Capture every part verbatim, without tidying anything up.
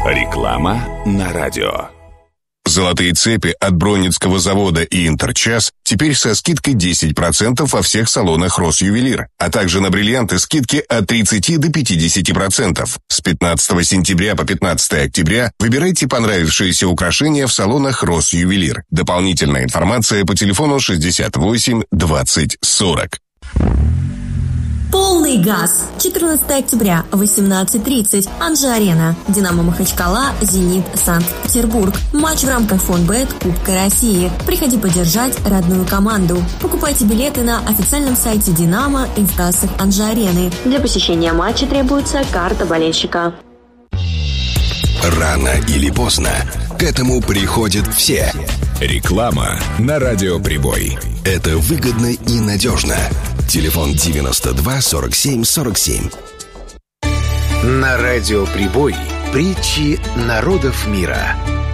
Реклама на радио. Золотые цепи от Бронницкого завода и Интерчас теперь со скидкой десять процентов во всех салонах Росювелир, а также на бриллианты скидки от тридцати до пятидесяти процентов. С пятнадцатого сентября по пятнадцатое октября выбирайте понравившиеся украшения в салонах Росювелир. Дополнительная информация по телефону шестьдесят восемь двадцать сорок. Полный газ. четырнадцатого октября, восемнадцать тридцать. Анжи-Арена. Динамо Махачкала, Зенит, Санкт-Петербург. Матч в рамках фонбет Кубка России. Приходи поддержать родную команду. Покупайте билеты на официальном сайте Динамо и в кассах Анжи-Арены. Для посещения матча требуется карта болельщика. Рано или поздно к этому приходят все. Реклама на радио Прибой. Это выгодно и надежно. Телефон девяносто два сорок семь сорок семь. На радио Прибой притчи народов мира.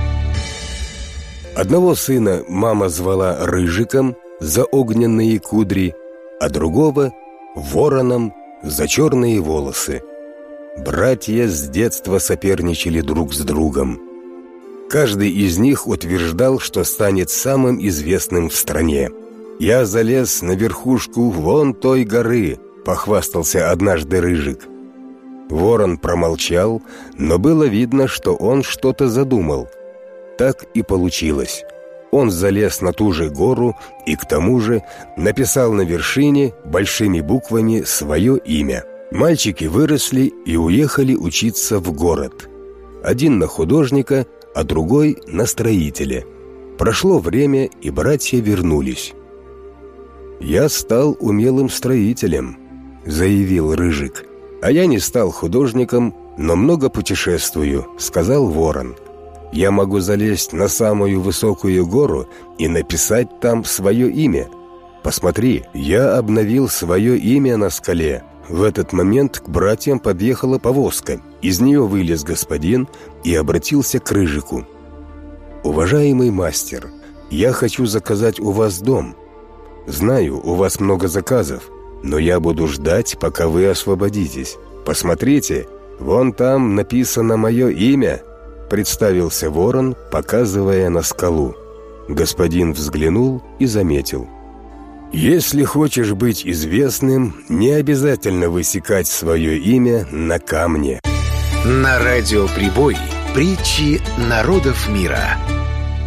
Одного сына мама звала Рыжиком за огненные кудри, а другого — Вороном за черные волосы. Братья с детства соперничали друг с другом. Каждый из них утверждал, что станет самым известным в стране. «Я залез на верхушку вон той горы», — похвастался однажды Рыжик. Ворон промолчал, но было видно, что он что-то задумал. Так и получилось. Он залез на ту же гору и, к тому же, написал на вершине большими буквами свое имя. Мальчики выросли и уехали учиться в город. Один на художника, а другой на строителя. Прошло время, и братья вернулись. «Я стал умелым строителем», — заявил Рыжик. «А я не стал художником, но много путешествую», — сказал Ворон. «Я могу залезть на самую высокую гору и написать там свое имя. Посмотри, я обновил свое имя на скале». В этот момент к братьям подъехала повозка. Из нее вылез господин и обратился к Рыжику. «Уважаемый мастер, я хочу заказать у вас дом. Знаю, у вас много заказов, но я буду ждать, пока вы освободитесь. Посмотрите, вон там написано мое имя», — представился Ворон, показывая на скалу. Господин взглянул и заметил: «Если хочешь быть известным, не обязательно высекать свое имя на камне». На радио Прибой притчи народов мира.